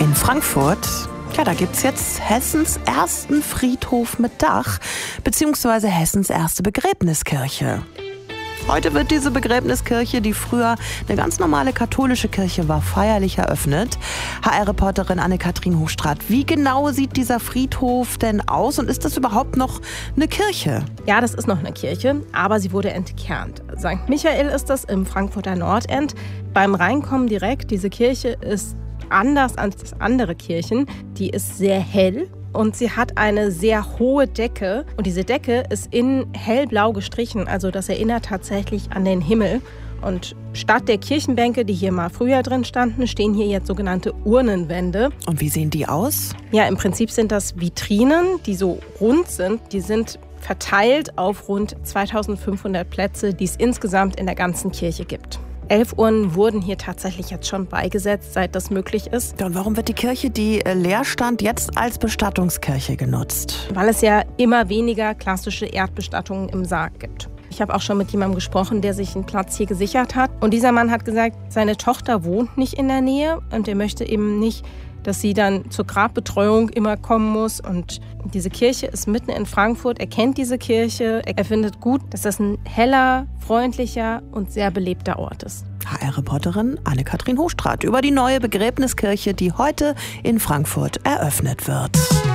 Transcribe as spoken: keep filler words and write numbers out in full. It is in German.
In Frankfurt, ja, da gibt's jetzt Hessens ersten Friedhof mit Dach, beziehungsweise Hessens erste Begräbniskirche. Heute wird diese Begräbniskirche, die früher eine ganz normale katholische Kirche war, feierlich eröffnet. H R-Reporterin Anne-Kathrin Hochstrat, wie genau sieht dieser Friedhof denn aus und ist das überhaupt noch eine Kirche? Ja, das ist noch eine Kirche, aber sie wurde entkernt. Sankt Michael ist das im Frankfurter Nordend. Beim Reinkommen direkt, diese Kirche ist anders als andere Kirchen. Die ist sehr hell. Und sie hat eine sehr hohe Decke. Und diese Decke ist innen hellblau gestrichen. Also das erinnert tatsächlich an den Himmel. Und statt der Kirchenbänke, die hier mal früher drin standen, stehen hier jetzt sogenannte Urnenwände. Und wie sehen die aus? Ja, im Prinzip sind das Vitrinen, die so rund sind. Die sind verteilt auf rund zweitausendfünfhundert Plätze, die es insgesamt in der ganzen Kirche gibt. Elf Urnen wurden hier tatsächlich jetzt schon beigesetzt, seit das möglich ist. Ja, und warum wird die Kirche, die leer stand, jetzt als Bestattungskirche genutzt? Weil es ja immer weniger klassische Erdbestattungen im Sarg gibt. Ich habe auch schon mit jemandem gesprochen, der sich einen Platz hier gesichert hat. Und dieser Mann hat gesagt, seine Tochter wohnt nicht in der Nähe und er möchte eben nicht, dass sie dann zur Grabbetreuung immer kommen muss. Und diese Kirche ist mitten in Frankfurt. Er kennt diese Kirche. Er findet gut, dass das ein heller, freundlicher und sehr belebter Ort ist. H R-Reporterin Anne-Kathrin Hochstrat über die neue Begräbniskirche, die heute in Frankfurt eröffnet wird.